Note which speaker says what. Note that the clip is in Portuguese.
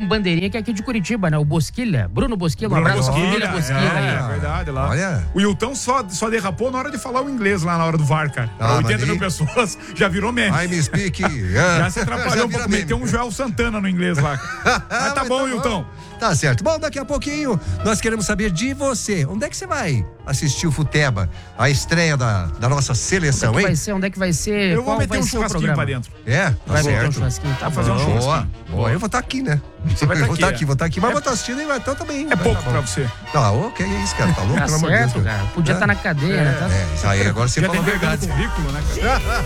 Speaker 1: bandeirinha que é aqui de Curitiba, né? O Bosquilha. Bruno Bosquilha, um abraço pra família Bosquilha aí.
Speaker 2: É verdade, lá.
Speaker 3: Olha.
Speaker 2: O Hilton só derrapou na hora de falar o inglês lá na hora do VAR, cara. Pra 80 mil pessoas, já virou meme.
Speaker 3: I me speak.
Speaker 2: Já se atrapalhou pra meter um Joel Santana no inglês lá. Mas tá bom, Hilton.
Speaker 3: Tá certo. Bom, daqui a pouquinho nós queremos saber de você. Onde é que você vai assistir o Futeba? A estreia da nossa seleção,
Speaker 1: Onde é que
Speaker 3: hein?
Speaker 1: vai ser? Onde é que vai ser?
Speaker 2: Eu vou
Speaker 1: Qual
Speaker 2: meter
Speaker 1: vai
Speaker 2: um
Speaker 1: ser o
Speaker 2: churrasquinho
Speaker 1: programa?
Speaker 2: pra dentro.
Speaker 3: É, tá
Speaker 1: Vai meter um
Speaker 3: certo.
Speaker 1: churrasquinho, tá
Speaker 2: fazer um
Speaker 1: bom.
Speaker 2: churrasquinho.
Speaker 3: Boa, eu vou estar aqui, né?
Speaker 2: Você vai
Speaker 3: vou
Speaker 2: estar aqui,
Speaker 3: vou estar aqui. Mas vou estar assistindo, então também.
Speaker 2: É pouco pra você.
Speaker 3: Tá, ok, é isso, cara. Tá louco,
Speaker 1: Tá
Speaker 3: pelo amor de Deus.
Speaker 1: certo, cara. Podia estar na cadeia, né? Tá?
Speaker 3: É, isso aí, agora você
Speaker 2: Já
Speaker 3: falou
Speaker 2: tem
Speaker 3: a
Speaker 2: entregando
Speaker 3: verdade.
Speaker 2: currículo, né, cara?